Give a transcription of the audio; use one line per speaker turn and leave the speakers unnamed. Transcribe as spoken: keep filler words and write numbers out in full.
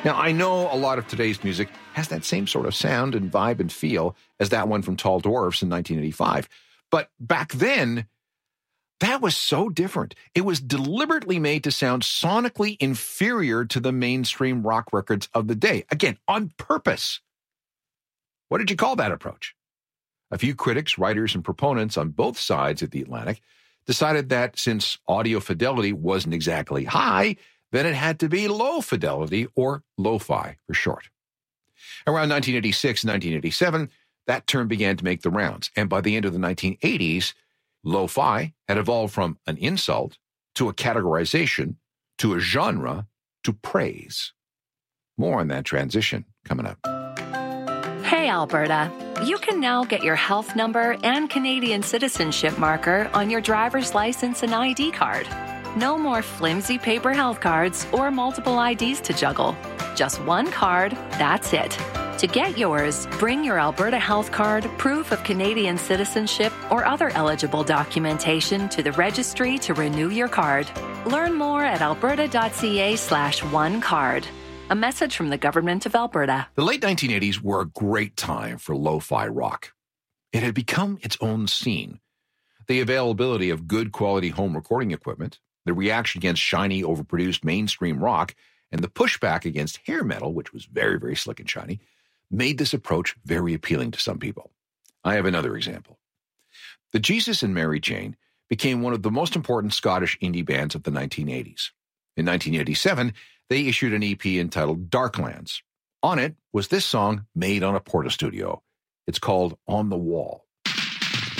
Now, I know a lot of today's music has that same sort of sound and vibe and feel as that one from Tall Dwarfs in nineteen eighty-five. But back then, that was so different. It was deliberately made to sound sonically inferior to the mainstream rock records of the day. Again, on purpose. What did you call that approach? A few critics, writers, and proponents on both sides of the Atlantic decided that since audio fidelity wasn't exactly high, then it had to be low fidelity, or lo-fi for short. Around nineteen eighty-six and nineteen eighty-seven, that term began to make the rounds, and by the end of the nineteen eighties, lo-fi had evolved from an insult to a categorization to a genre to praise. More on that transition coming up.
Hey, Alberta. You can now get your health number and Canadian citizenship marker on your driver's license and I D card. No more flimsy paper health cards or multiple I Ds to juggle. Just one card, that's it. To get yours, bring your Alberta Health Card, proof of Canadian citizenship, or other eligible documentation to the registry to renew your card. Learn more at alberta.ca slash one card. A message from the Government of Alberta.
The late nineteen eighties were a great time for lo-fi rock. It had become its own scene. The availability of good quality home recording equipment, the reaction against shiny, overproduced mainstream rock, and the pushback against hair metal, which was very, very slick and shiny, made this approach very appealing to some people. I have another example. The Jesus and Mary Chain became one of the most important Scottish indie bands of the nineteen eighties. In nineteen eighty-seven, they issued an E P entitled Darklands. On it was this song made on a Portastudio. It's called On the Wall.